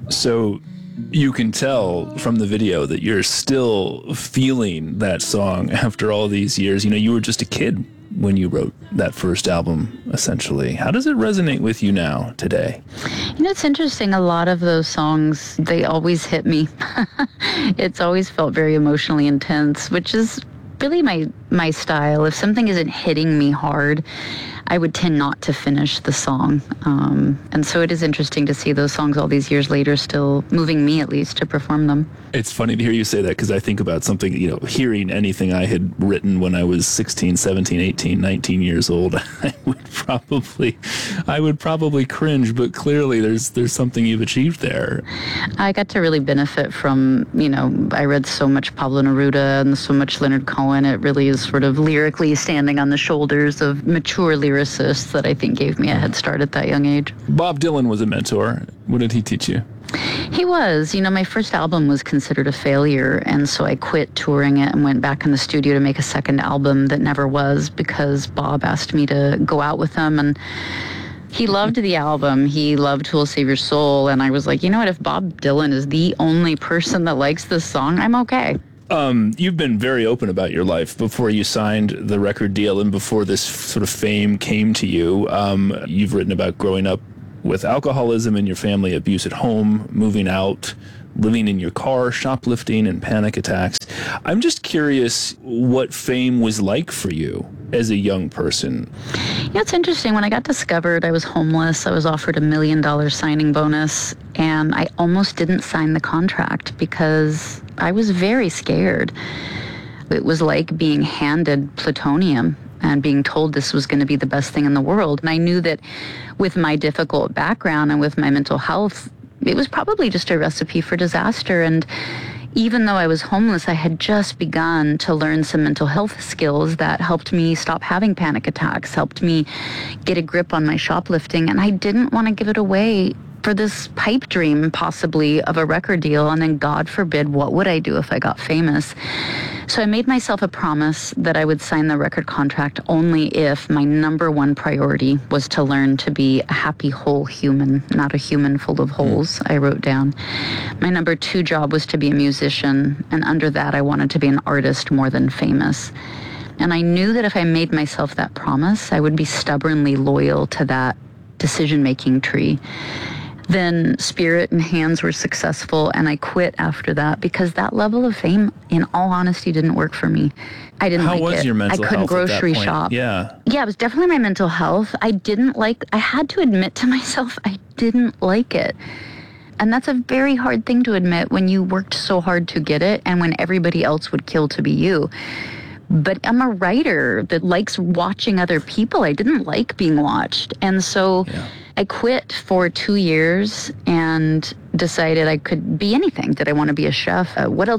So you can tell from the video that you're still feeling that song after all these years. You know, you were just a kid when you wrote that first album, essentially. How does it resonate with you now, today? You know, it's interesting. A lot of those songs, they always hit me. It's always felt very emotionally intense, which is really my style. If something isn't hitting me hard, I would tend not to finish the song. And so it is interesting to see those songs all these years later still moving me, at least, to perform them. It's funny to hear you say that, because I think about something, you know, hearing anything I had written when I was 16, 17, 18, 19 years old, I would probably cringe, but clearly there's something you've achieved there. I got to really benefit from, you know, I read so much Pablo Neruda and so much Leonard Cohen. It really is sort of lyrically standing on the shoulders of mature lyricists that I think gave me a head start at that young age. Bob Dylan was a mentor. What did he teach you? He was. You know, my first album was considered a failure, and so I quit touring it and went back in the studio to make a second album that never was, because Bob asked me to go out with him, and he loved the album. He loved Who'll Save Your Soul, and I was like, you know what, if Bob Dylan is the only person that likes this song, I'm okay. You've been very open about your life before you signed the record deal and before this sort of fame came to you. You've written about growing up with alcoholism in your family, abuse at home, moving out, living in your car, shoplifting, and panic attacks. I'm just curious what fame was like for you as a young person. Yeah, it's interesting. When I got discovered, I was homeless. I was offered $1 million signing bonus, and I almost didn't sign the contract because I was very scared. It was like being handed plutonium and being told this was going to be the best thing in the world. And I knew that with my difficult background and with my mental health, it was probably just a recipe for disaster. And even though I was homeless, I had just begun to learn some mental health skills that helped me stop having panic attacks, helped me get a grip on my shoplifting. And I didn't want to give it away for this pipe dream, possibly, of a record deal. And then, God forbid, what would I do if I got famous? So I made myself a promise that I would sign the record contract only if my number one priority was to learn to be a happy, whole human, not a human full of holes, I wrote down. My number two job was to be a musician, and under that I wanted to be an artist more than famous. And I knew that if I made myself that promise, I would be stubbornly loyal to that decision-making tree. Then Spirit and Hands were successful, and I quit after that because that level of fame, in all honesty, didn't work for me. I didn't like it. How was your mental health I couldn't grocery at that point? shop. Yeah, it was definitely my mental health. I had to admit to myself I didn't like it. And that's a very hard thing to admit when you worked so hard to get it and when everybody else would kill to be you. But I'm a writer that likes watching other people. I didn't like being watched. And so I quit for 2 years and decided I could be anything. Did I want to be a chef? What else